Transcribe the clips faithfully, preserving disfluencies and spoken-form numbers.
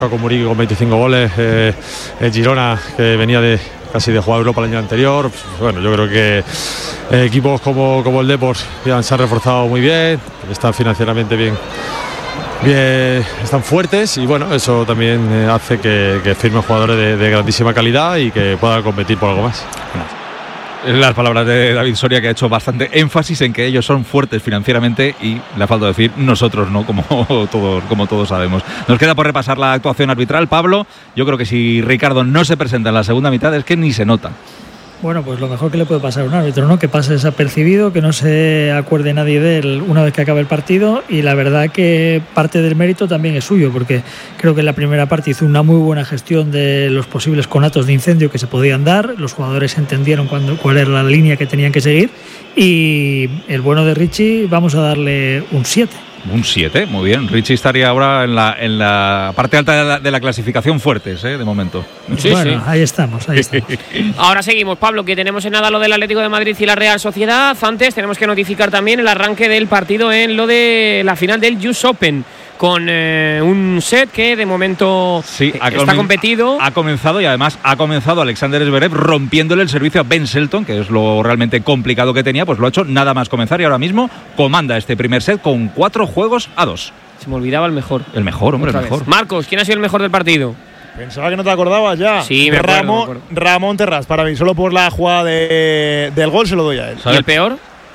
Con Muriqui con veinticinco goles, eh, el Girona que venía de casi de jugar Europa el año anterior. Pues, bueno, yo creo que eh, equipos como, como el Depor ya se han reforzado muy bien, están financieramente bien, bien están fuertes y bueno, eso también eh, hace que, que firmen jugadores de, de grandísima calidad y que puedan competir por algo más. Las palabras de David Soria, que ha hecho bastante énfasis en que ellos son fuertes financieramente y le ha faltado decir nosotros no, como todos, como todos sabemos. Nos queda por repasar la actuación arbitral. Pablo, yo creo que si Ricardo no se presenta en la segunda mitad es que ni se nota. Bueno, pues lo mejor que le puede pasar a un árbitro, ¿no? Que pase desapercibido, que no se acuerde nadie de él una vez que acabe el partido, y la verdad que parte del mérito también es suyo, porque creo que en la primera parte hizo una muy buena gestión de los posibles conatos de incendio que se podían dar, los jugadores entendieron cuándo, cuál era la línea que tenían que seguir, y el bueno de Richie vamos a darle un siete. Un siete, muy bien. Richie estaría ahora en la, en la parte alta de la, de la clasificación fuertes, ¿eh? De momento. Sí, bueno, sí. ahí estamos, ahí estamos. Ahora seguimos, Pablo, que tenemos en nada lo del Atlético de Madrid y la Real Sociedad. Antes tenemos que notificar también el arranque del partido en lo de la final del U S Open, con eh, un set que de momento sí, ha está competido. Ha comenzado y además ha comenzado Alexander Zverev rompiéndole el servicio a Ben Shelton, que es lo realmente complicado que tenía, pues lo ha hecho nada más comenzar y ahora mismo comanda este primer set con cuatro juegos a dos. Se me olvidaba el mejor. El mejor, hombre, el mejor. Marcos, ¿quién ha sido el mejor del partido? Pensaba que no te acordabas ya. Sí, me acuerdo, Ramón, me acuerdo. Ramón Terrás, para mí, solo por la jugada de, del gol se lo doy a él. ¿Y el peor?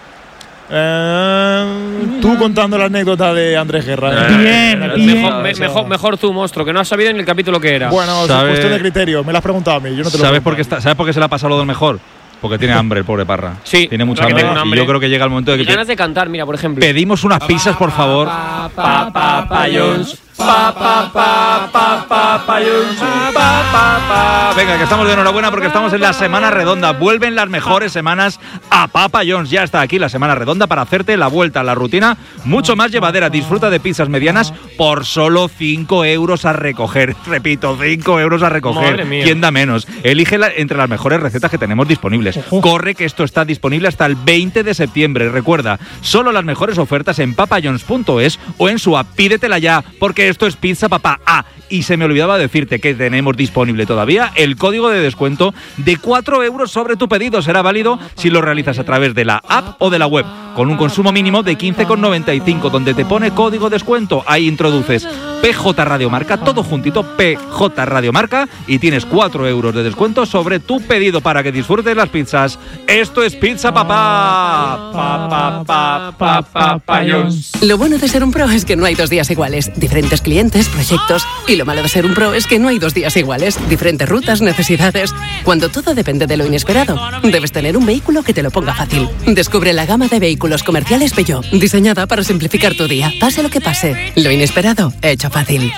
Eh, tú contando la anécdota de Andrés Guerra. Eh, bien, eh, bien. Mejor, me, mejor, mejor tú, monstruo, que no has sabido en el capítulo que era. Bueno, es cuestión de criterio. Me lo has preguntado a mí. Yo no te lo ¿Sabes por qué está, ¿Sabes por qué se le ha pasado lo del mejor? Porque tiene hambre el pobre Parra. Sí, tiene mucha hambre, hambre. Y yo creo que llega el momento de que. Y ganas de cantar, mira, por ejemplo. Pedimos unas pizzas, por favor. Pa, pa, pa, pa, Jones. Pa, pa, pa, pa, pa, pa, Jones. Pa, pa, pa. Venga, que estamos de enhorabuena porque estamos en la semana redonda. Vuelven las mejores semanas a Papa John's. Ya está aquí la semana redonda para hacerte la vuelta a la rutina mucho más llevadera. Disfruta de pizzas medianas por solo cinco euros a recoger. Repito, cinco euros a recoger. ¿Quién da menos? Elige la, entre las mejores recetas que tenemos disponibles. Corre, que esto está disponible hasta el veinte de septiembre. Recuerda, solo las mejores ofertas en papajohns punto es o en su app. Pídetela ya, porque esto es Pizza Papá. Ah, y se me olvidaba decirte que tenemos disponible todavía el código de descuento de cuatro euros sobre tu pedido. Será válido si lo realizas a través de la app o de la web, con un consumo mínimo de quince con noventa y cinco, donde te pone código descuento. Ahí introduces P J Radio Marca, todo juntito, P J Radio Marca, y tienes cuatro euros de descuento sobre tu pedido para que disfrutes las pizzas. Esto es Pizza Papá. Pa, pa, pa, pa, pa, pa, Lo bueno de ser un pro es que no hay dos días iguales. Diferentes clientes, proyectos. Y lo malo de ser un pro es que no hay dos días iguales. Diferentes rutas, necesidades. Cuando todo depende de lo inesperado, debes tener un vehículo que te lo ponga fácil. Descubre la gama de vehículos comerciales Peugeot, diseñada para simplificar tu día. Pase lo que pase, lo inesperado, hecho fácil.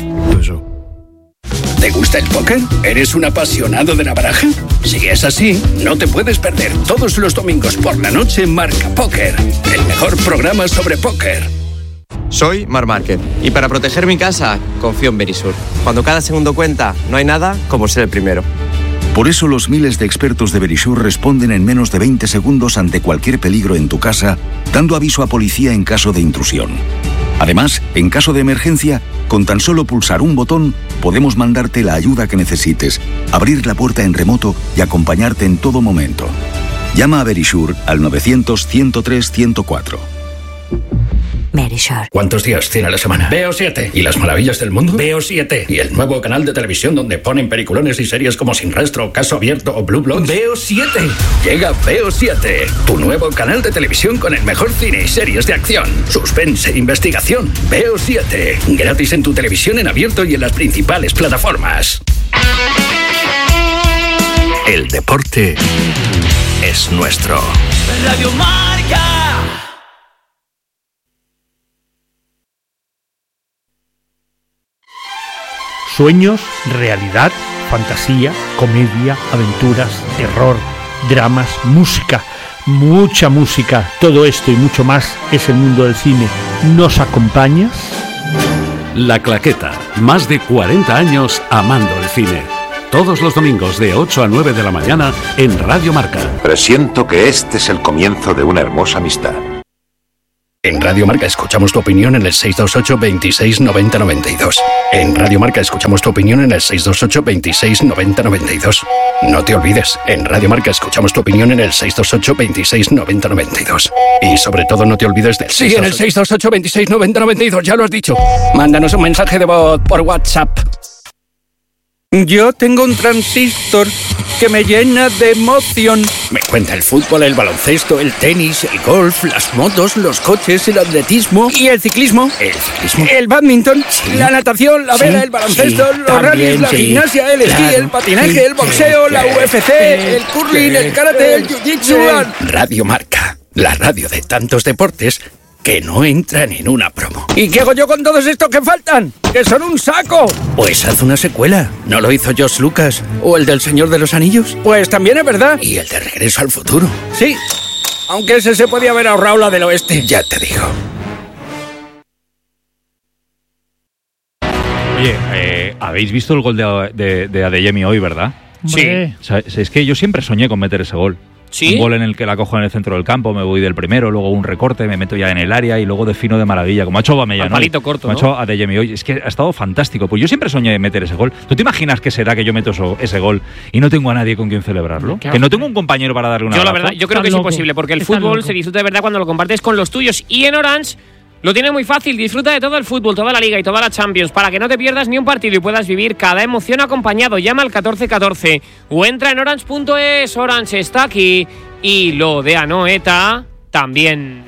¿Te gusta el póker? ¿Eres un apasionado de la baraja? Si es así, no te puedes perder todos los domingos por la noche Marca Póker, el mejor programa sobre póker. Soy Marc Márquez y para proteger mi casa confío en Verisur. Cuando cada segundo cuenta, no hay nada como ser el primero. Por eso los miles de expertos de Verisur responden en menos de veinte segundos ante cualquier peligro en tu casa, dando aviso a policía en caso de intrusión. Además, en caso de emergencia, con tan solo pulsar un botón, podemos mandarte la ayuda que necesites, abrir la puerta en remoto y acompañarte en todo momento. Llama a Verisur al novecientos, ciento tres, ciento cuatro. Verisur. ¿Cuántos días tiene la semana? Veo siete. ¿Y las maravillas del mundo? Veo siete. ¿Y el nuevo canal de televisión donde ponen peliculones y series como Sin Rastro, Caso Abierto o Blue Bloods? Veo siete. Llega Veo siete, tu nuevo canal de televisión con el mejor cine y series de acción, suspense e investigación. Veo siete. Gratis en tu televisión en abierto y en las principales plataformas. El deporte es nuestro. Radio Marca. Sueños, realidad, fantasía, comedia, aventuras, terror, dramas, música, mucha música. Todo esto y mucho más es el mundo del cine. ¿Nos acompañas? La Claqueta, más de cuarenta años amando el cine. Todos los domingos de ocho a nueve de la mañana en Radio Marca. Presiento que este es el comienzo de una hermosa amistad. En Radio Marca escuchamos tu opinión en el seis dos ocho, veintiséis, noventa, noventa y dos. En Radio Marca escuchamos tu opinión en el seis dos ocho, veintiséis, noventa, noventa y dos. No te olvides, en Radio Marca escuchamos tu opinión en el seis dos ocho, veintiséis, noventa, noventa y dos. Y sobre todo no te olvides del Sí, en el seis dos ocho, veintiséis, noventa, noventa y dos, ya lo has dicho. Mándanos un mensaje de voz por WhatsApp. Yo tengo un transistor que me llena de emoción. Me cuenta el fútbol, el baloncesto, el tenis, el golf, las motos, los coches, el atletismo y el ciclismo. El ciclismo. El badminton, sí, la natación, la vela, sí, el baloncesto, sí, los rallies, la sí, gimnasia, el esquí, claro, el patinaje, sí, el boxeo, sí, la U F C, el curling, el karate, el jiu-jitsu. Radio Marca, la radio de tantos deportes que no entran en una promo. ¿Y qué hago yo con todos estos que faltan? ¡Que son un saco! Pues haz una secuela. ¿No lo hizo George Lucas? ¿O el del Señor de los Anillos? Pues también es verdad. ¿Y el de Regreso al Futuro? Sí, aunque ese se podía haber ahorrado la del oeste. Ya te digo. Oye, eh, ¿habéis visto el gol de, de, de Adeyemi hoy, verdad? Sí. O sea, es que yo siempre soñé con meter ese gol. ¿Sí? Un gol en el que la cojo en el centro del campo, me voy del primero, luego un recorte, me meto ya en el área y luego defino de maravilla, como ha hecho Aubameyang, al palito corto, como ¿no? ha hecho Adeyemi hoy. Es que ha estado fantástico. Pues yo siempre soñé meter ese gol. ¿Tú te imaginas qué será que yo meto eso, ese gol y no tengo a nadie con quien celebrarlo? Que no tengo un compañero para darle una Yo la verdad, yo creo que es imposible, porque el fútbol se disfruta de verdad cuando lo compartes con los tuyos. Y en Orange lo tiene muy fácil, disfruta de todo el fútbol, toda la Liga y toda la Champions, para que no te pierdas ni un partido y puedas vivir cada emoción acompañado. Llama al catorce catorce o entra en orange punto es. Orange está aquí y lo de Anoeta también.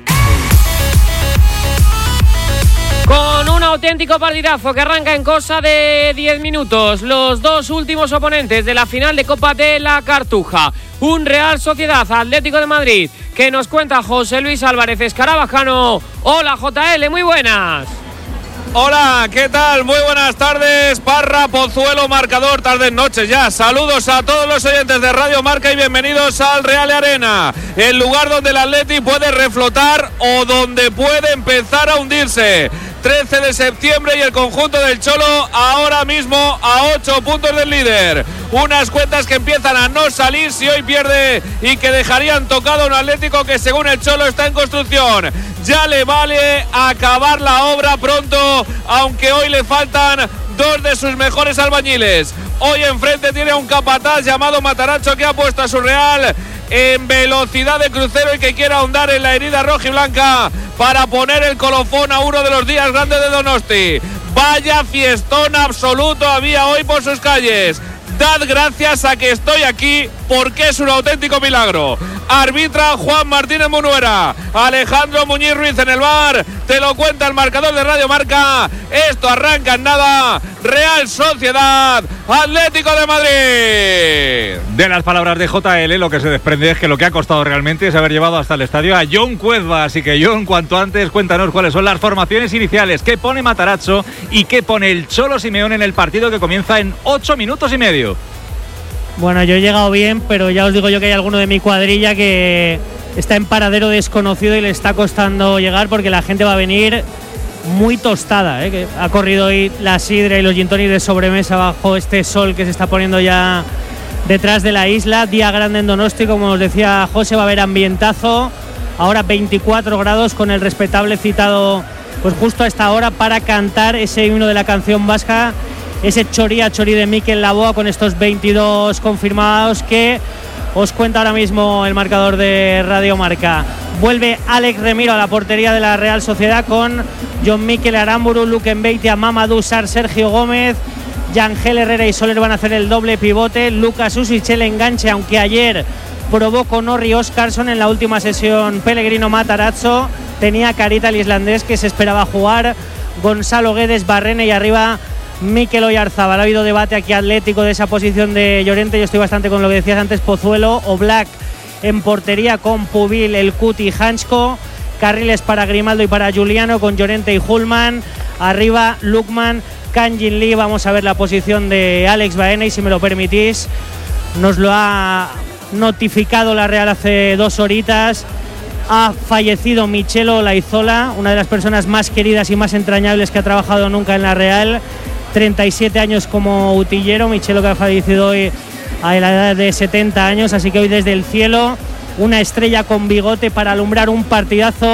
Con un auténtico partidazo que arranca en cosa de diez minutos. Los dos últimos oponentes de la final de Copa de la Cartuja. Un Real Sociedad Atlético de Madrid que nos cuenta José Luis Álvarez Escarabajano. Hola J L, muy buenas. Hola, ¿qué tal? Muy buenas tardes, Parra, Pozuelo, marcador, tardes, noches ya. Saludos a todos los oyentes de Radio Marca y bienvenidos al Real Arena, el lugar donde el Atleti puede reflotar o donde puede empezar a hundirse. trece de septiembre y el conjunto del Cholo ahora mismo a ocho puntos del líder. Unas cuentas que empiezan a no salir si hoy pierde y que dejarían tocado a un Atlético que según el Cholo está en construcción. Ya le vale acabar la obra pronto, aunque hoy le faltan dos de sus mejores albañiles. Hoy enfrente tiene a un capataz llamado Matarazzo que ha puesto a su Real en velocidad de crucero y que quiere ahondar en la herida rojiblanca para poner el colofón a uno de los días grandes de Donosti. Vaya fiestón absoluto había hoy por sus calles. Dad gracias a que estoy aquí porque es un auténtico milagro. Arbitra Juan Martínez Munuera, Alejandro Muñiz Ruiz en el bar. Te lo cuenta el marcador de Radio Marca. Esto arranca en nada. Real Sociedad Atlético de Madrid. De las palabras de J L, lo que se desprende es que lo que ha costado realmente es haber llevado hasta el estadio a Jon Cuezba. Así que Jon, cuanto antes, cuéntanos cuáles son las formaciones iniciales, qué pone Matarazzo y qué pone el Cholo Simeone en el partido que comienza en ocho minutos y medio. Bueno, yo he llegado bien, pero ya os digo yo que hay alguno de mi cuadrilla que está en paradero desconocido y le está costando llegar porque la gente va a venir muy tostada, ¿eh? Que ha corrido hoy la sidra y los gin tonic de sobremesa bajo este sol que se está poniendo ya detrás de la isla. Día grande en Donosti, como os decía José, va a haber ambientazo. Ahora veinticuatro grados con el respetable citado pues justo a esta hora para cantar ese himno de la canción vasca, ese choría chorí de Mikel Laboa, con estos veintidós confirmados que os cuenta ahora mismo el marcador de Radio Marca. Vuelve Alex Remiro a la portería de la Real Sociedad con John Mikel Aramburu, Luke Mbeitia, Mamadou Sarr, Sergio Gómez, Yangel Herrera y Soler van a hacer el doble pivote. Lucas Usic el enganche, aunque ayer probó con Orri Oscarsson en la última sesión. Pellegrino Matarazzo tenía carita el islandés que se esperaba jugar. Gonzalo Guedes, Barrene y arriba Mikel Oyarzabal. Ha habido debate aquí atlético de esa posición de Llorente. Yo estoy bastante con lo que decías antes, Pozuelo. Oblak en portería con Pubil, El Cuti y Hanchko. Carriles para Grimaldo y para Juliano con Llorente y Hulman. Arriba Lukman, Kangin Lee. Vamos a ver la posición de Alex Baena y si me lo permitís, nos lo ha notificado la Real hace dos horitas. Ha fallecido Michelo Olaizola, una de las personas más queridas y más entrañables que ha trabajado nunca en la Real. treinta y siete años como utillero. Michelo que ha fallecido hoy a la edad de setenta años, así que hoy desde el cielo una estrella con bigote para alumbrar un partidazo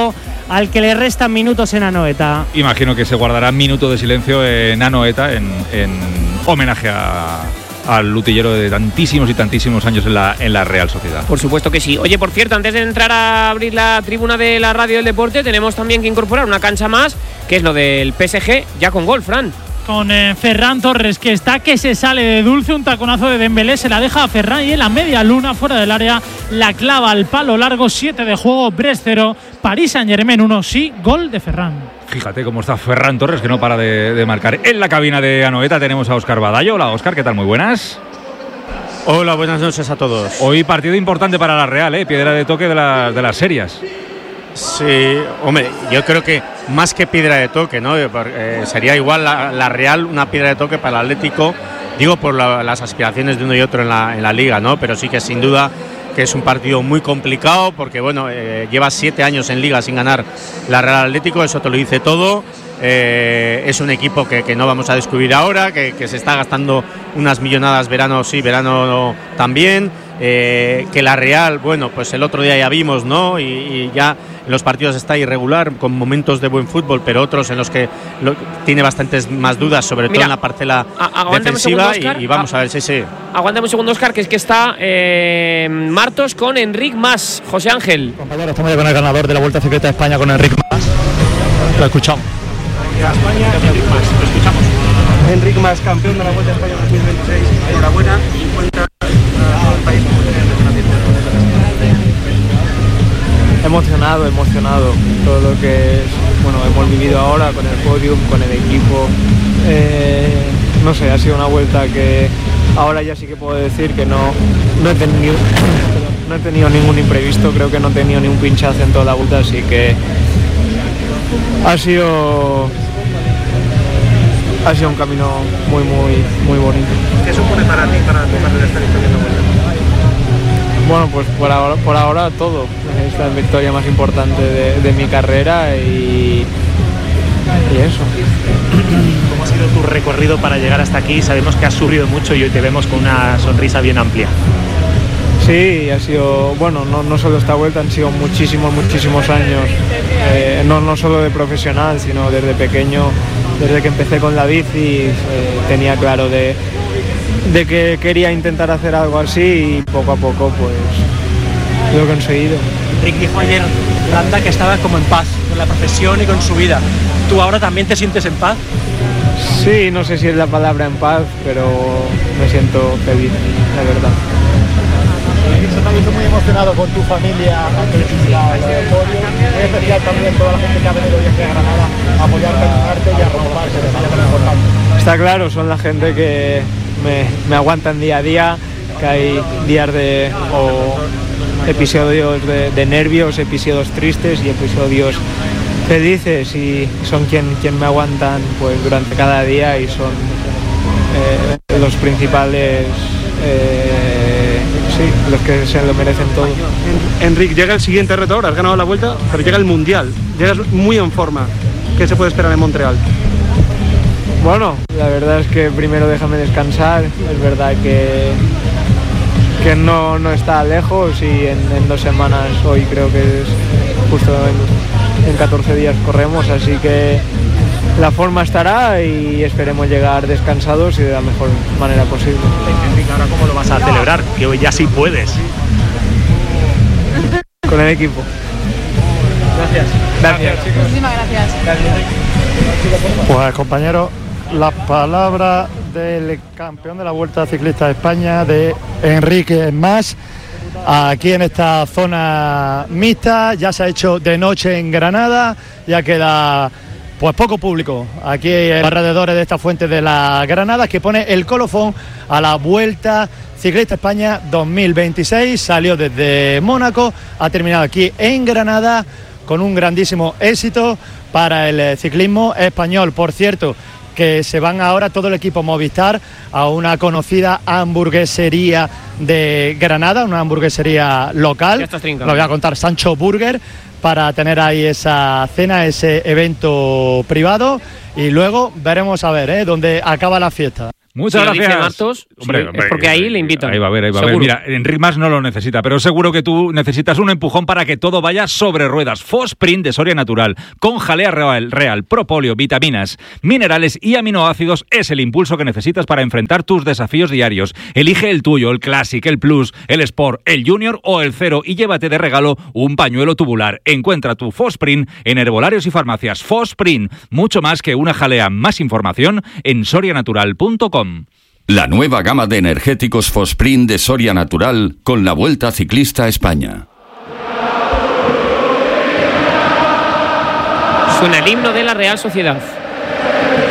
al que le restan minutos en Anoeta. Imagino que se guardará minuto de silencio en Anoeta en, en homenaje a, al lutillero de tantísimos y tantísimos años en la, en la Real Sociedad. Por supuesto que sí. Oye, por cierto, antes de entrar a abrir la tribuna de la radio del deporte, tenemos también que incorporar una cancha más, que es lo del P S G, ya con gol, Fran. Con eh, Ferran Torres, que está que se sale de dulce, un taconazo de Dembélé, se la deja a Ferran y en la media luna, fuera del área, la clava al palo largo, siete de juego, Brest cero, Paris Saint-Germain uno, sí, gol de Ferran. Fíjate cómo está Ferran Torres, que no para de, de marcar. En la cabina de Anoeta tenemos a Óscar Badallo. Hola, Óscar, ¿qué tal? Muy buenas. Hola, buenas noches a todos. Hoy partido importante para la Real, ¿eh? Piedra de toque de, la, de las serias. Sí, hombre, yo creo que más que piedra de toque, ¿no? Eh, sería igual la, la Real una piedra de toque para el Atlético, digo por la, las aspiraciones de uno y otro en la, en la Liga, ¿no? Pero sí que sin duda que es un partido muy complicado porque, bueno, eh, lleva siete años en Liga sin ganar la Real Atlético, eso te lo dice todo. Eh, es un equipo que, que no vamos a descubrir ahora, que, que se está gastando unas millonadas verano sí, verano no, también. Eh, que la Real, bueno, pues el otro día ya vimos, ¿no? Y, y ya en los partidos está irregular, con momentos de buen fútbol, pero otros en los que lo, tiene bastantes más dudas, sobre Mira, todo en la parcela a, defensiva. Segundo, y, y vamos a, a ver si sí, sí. Aguántame un segundo, Óscar, que es que está eh, Martos con Enric Mas. José Ángel. Compañero, estamos ya con el ganador de la Vuelta Ciclista de España, con Enric Mas. Lo escuchamos. España, Enric Mas, lo escuchamos. Enric Mas, campeón de la Vuelta a España dos mil veintiséis. Enhorabuena y cuenta a todo el país como tiene emocionado, emocionado. Todo lo que es, bueno, hemos vivido ahora con el podium, con el equipo. Eh, no sé, ha sido una vuelta que ahora ya sí que puedo decir que no, no, he tenido, no he tenido ningún imprevisto, creo que no he tenido ni un pinchazo en toda la vuelta, así que ha sido ha sido un camino muy muy muy bonito. ¿Qué supone para ti, para tu carrera esta victoria en la vuelta? Bueno, pues por ahora, por ahora todo. Es la victoria más importante de, de mi carrera y, y eso. ¿Cómo ha sido tu recorrido para llegar hasta aquí? Sabemos que has sufrido mucho y hoy te vemos con una sonrisa bien amplia. Sí, ha sido, bueno, no, no solo esta vuelta, han sido muchísimos, muchísimos años, eh, no, no solo de profesional, sino desde pequeño, desde que empecé con la bici, eh, tenía claro de, de que quería intentar hacer algo así y poco a poco pues lo he conseguido. Rick dijo ayer, Landa, que estaba como en paz con la profesión y con su vida. ¿Tú ahora también te sientes en paz? Sí, no sé si es la palabra en paz, pero me siento feliz, la verdad. Se te ha visto muy emocionado con tu familia antes de la podio. Muy especial también toda la gente que ha venido hoy aquí a Granada a apoyarte, a animarte y a remojarse, que es tan importante. Está claro, son la gente que me, me aguantan día a día, que hay días de o episodios de, de nervios, episodios tristes y episodios felices, y son quien, quien me aguantan pues durante cada día y son eh, los principales, eh, sí, los que se lo merecen todo. Enric, llega el siguiente reto ahora, has ganado la vuelta, pero llega el Mundial, llegas muy en forma. ¿Qué se puede esperar en Montreal? Bueno, la verdad es que primero déjame descansar, es verdad que, que no, no está lejos y en, en dos semanas, hoy creo que es justo en, en catorce días corremos, así que la forma estará y esperemos llegar descansados y de la mejor manera posible. Enrique, ¿ahora cómo lo vas a celebrar? Que hoy ya sí puedes. Con el equipo. Gracias. Gracias. Muchísimas gracias. Gracias. Pues compañeros, las palabras del campeón de la Vuelta Ciclista de España, de Enric Mas, aquí en esta zona mixta. Ya se ha hecho de noche en Granada, ya queda pues poco público aquí en los alrededores de esta fuente de la Granada, que pone el colofón a la Vuelta Ciclista España dos mil veintiséis. Salió desde Mónaco, ha terminado aquí en Granada con un grandísimo éxito para el ciclismo español. Por cierto, que se van ahora todo el equipo Movistar a una conocida hamburguesería de Granada, una hamburguesería local, lo voy a contar, Sancho Burger, para tener ahí esa cena, ese evento privado, y luego veremos a ver ¿eh? dónde acaba la fiesta. Muchas si lo gracias. dice Martos, Hombre, sí, hombre, es porque ahí le invitan. Ahí va a ver, ahí va a ver. Seguro. Mira, Enric Mas no lo necesita, pero seguro que tú necesitas un empujón para que todo vaya sobre ruedas. Fosprint de Soria Natural, con jalea real, real, propóleo, vitaminas, minerales y aminoácidos, es el impulso que necesitas para enfrentar tus desafíos diarios. Elige el tuyo, el Classic, el Plus, el Sport, el Junior o el Cero y llévate de regalo un pañuelo tubular. Encuentra tu Fosprint en herbolarios y farmacias. Fosprint, mucho más que una jalea. Más información en soria natural punto com. La nueva gama de energéticos Fosprint de Soria Natural con la Vuelta Ciclista a España. Suena el himno de la Real Sociedad.